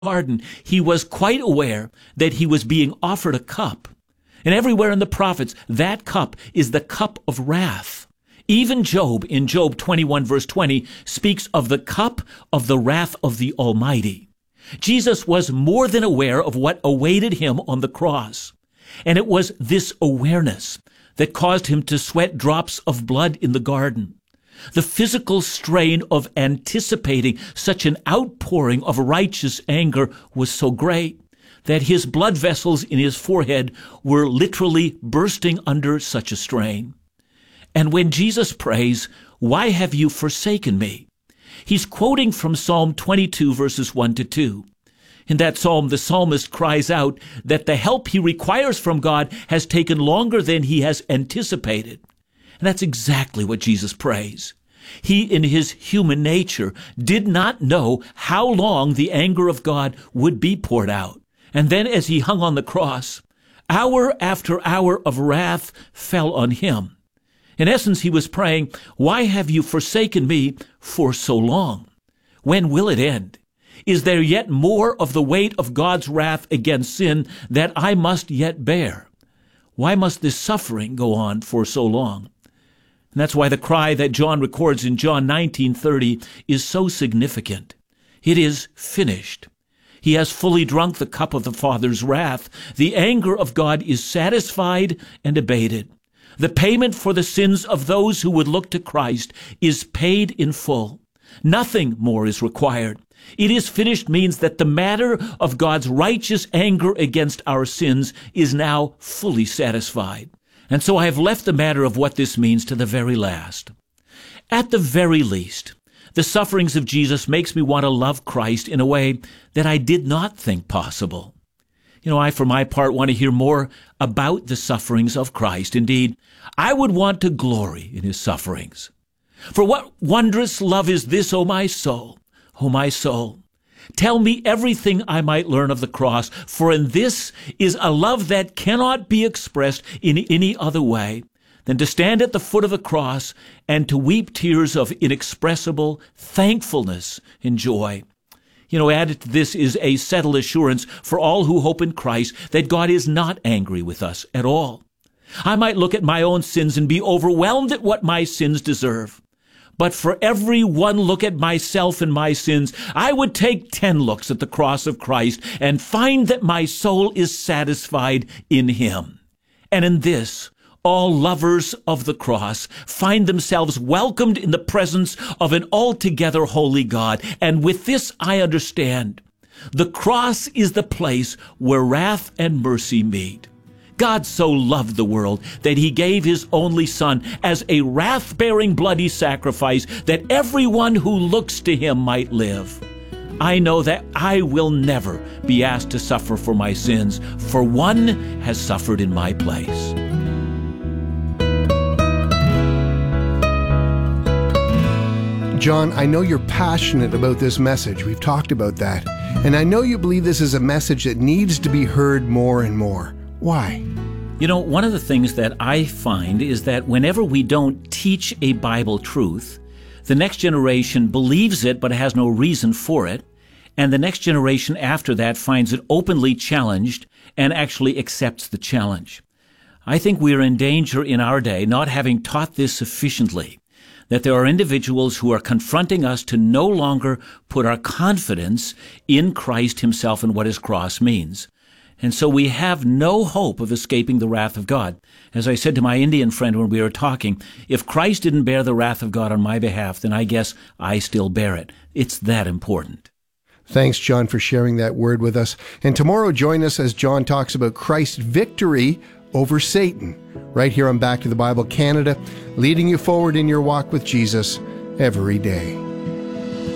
garden, he was quite aware that he was being offered a cup. And everywhere in the prophets, that cup is the cup of wrath. Even Job, in Job 21 verse 20, speaks of the cup of the wrath of the Almighty. Jesus was more than aware of what awaited him on the cross. And it was this awareness that caused him to sweat drops of blood in the garden. The physical strain of anticipating such an outpouring of righteous anger was so great that his blood vessels in his forehead were literally bursting under such a strain. And when Jesus prays, "Why have you forsaken me?" he's quoting from Psalm 22 verses 1 to 2. In that psalm, the psalmist cries out that the help he requires from God has taken longer than he has anticipated. And that's exactly what Jesus prays. He, in his human nature, did not know how long the anger of God would be poured out. And then as he hung on the cross, hour after hour of wrath fell on him. In essence, he was praying, "Why have you forsaken me for so long? When will it end? Is there yet more of the weight of God's wrath against sin that I must yet bear? Why must this suffering go on for so long?" And that's why the cry that John records in John 19:30 is so significant. It is finished. He has fully drunk the cup of the Father's wrath. The anger of God is satisfied and abated. The payment for the sins of those who would look to Christ is paid in full. Nothing more is required. It is finished means that the matter of God's righteous anger against our sins is now fully satisfied. And so I have left the matter of what this means to the very last. At the very least, the sufferings of Jesus makes me want to love Christ in a way that I did not think possible. I, for my part, want to hear more about the sufferings of Christ. Indeed, I would want to glory in his sufferings. For what wondrous love is this, O my soul? O my soul, tell me everything I might learn of the cross, for in this is a love that cannot be expressed in any other way than to stand at the foot of the cross and to weep tears of inexpressible thankfulness and joy. Added to this is a settled assurance for all who hope in Christ that God is not angry with us at all. I might look at my own sins and be overwhelmed at what my sins deserve. But for every one look at myself and my sins, I would take 10 looks at the cross of Christ and find that my soul is satisfied in him. And in this, all lovers of the cross find themselves welcomed in the presence of an altogether holy God. And with this I understand, the cross is the place where wrath and mercy meet. God so loved the world that he gave his only Son as a wrath-bearing bloody sacrifice that everyone who looks to him might live. I know that I will never be asked to suffer for my sins, for one has suffered in my place. John, I know you're passionate about this message. We've talked about that. And I know you believe this is a message that needs to be heard more and more. Why? One of the things that I find is that whenever we don't teach a Bible truth, the next generation believes it but has no reason for it, and the next generation after that finds it openly challenged and actually accepts the challenge. I think we are in danger in our day, not having taught this sufficiently, that there are individuals who are confronting us to no longer put our confidence in Christ himself and what his cross means. And so we have no hope of escaping the wrath of God. As I said to my Indian friend when we were talking, if Christ didn't bear the wrath of God on my behalf, then I guess I still bear it. It's that important. Thanks, John, for sharing that word with us. And tomorrow, join us as John talks about Christ's victory over Satan, right here on Back to the Bible Canada, leading you forward in your walk with Jesus every day.